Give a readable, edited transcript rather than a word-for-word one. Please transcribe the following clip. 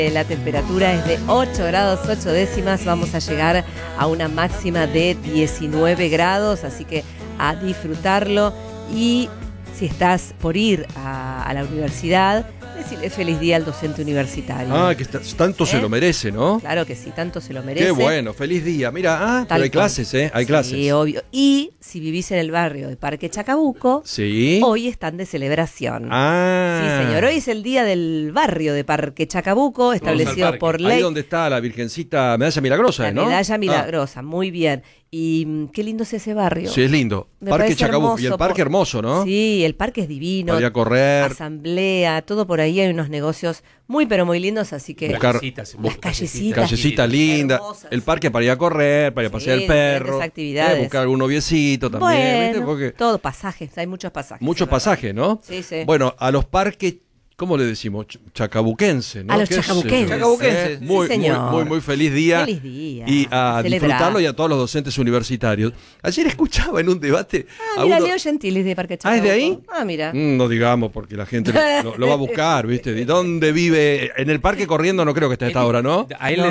La temperatura es de 8 grados 8 décimas, vamos a llegar a una máxima de 19 grados, así que a disfrutarlo. Y si estás por ir a la universidad, decirle feliz día al docente universitario. Ah, que tanto se lo merece, ¿no? Claro que sí, tanto se lo merece. Qué bueno, feliz día. Mira, pero hay clases, ¿eh? Hay clases. Sí, obvio. Y si vivís en el barrio de Parque Chacabuco, sí, hoy están de celebración. Ah. Sí, señor. Hoy es el día del barrio de Parque Chacabuco, establecido por ley. Ahí donde está la Virgencita Medalla Milagrosa, ¿no? La Medalla Milagrosa, muy bien. Y qué lindo es ese barrio. Sí, es lindo. Parque Chacabuco. Y el parque hermoso, ¿no? Sí, el parque es divino. Podía correr. Asamblea, todo por ahí. Hay unos negocios muy, pero muy lindos, así que... Buscar las callecitas. Callecita linda. Hermosas. El parque para ir a correr, para ir a pasear el perro. Actividades. Buscar algún noviecito también. Bueno, ¿viste? Porque todo pasajes, hay muchos pasajes. Muchos pasajes, ¿no? Sí, sí. Bueno, a los parques... ¿Cómo le decimos? Chacabuquense, ¿no? A los chacabuquenses. Muy, sí, señor. muy feliz día. Feliz día. Y a Celebrar. disfrutarlo, y a todos los docentes universitarios. Ayer escuchaba en un debate... Mira, Leo Gentilis de Parque Chacabuco. ¿Es de ahí? Mira. No digamos, porque la gente lo va a buscar, ¿viste? ¿De dónde vive? En el parque corriendo no creo que esté a esta hora, ¿no? A él